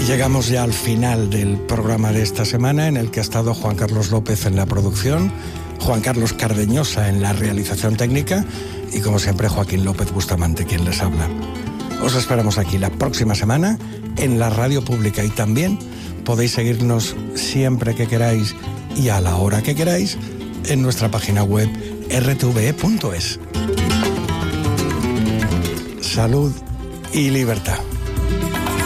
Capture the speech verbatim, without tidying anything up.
Llegamos ya al final del programa de esta semana, en el que ha estado Juan Carlos López en la producción, Juan Carlos Cardeñosa en la realización técnica y, como siempre, Joaquín López Bustamante, quien les habla. Os esperamos aquí la próxima semana en la radio pública, y también podéis seguirnos siempre que queráis y a la hora que queráis en nuestra página web erre te ve e punto es. Salud y libertad.